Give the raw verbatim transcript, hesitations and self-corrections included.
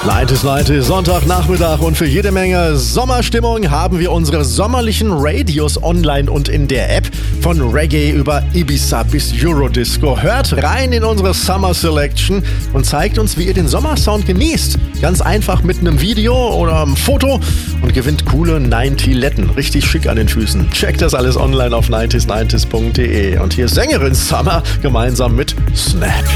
neunzig neunzig, Sonntagnachmittag, und für jede Menge Sommerstimmung haben wir unsere sommerlichen Radios online und in der App. Von Reggae über Ibiza bis Eurodisco. Hört rein in unsere Summer Selection und zeigt uns, wie ihr den Sommersound genießt. Ganz einfach mit einem Video oder einem Foto und gewinnt coole neunzig-Letten. Richtig schick an den Füßen. Checkt das alles online auf neunzig neunzig punkt de. Und hier ist Sängerin Summer gemeinsam mit Snap.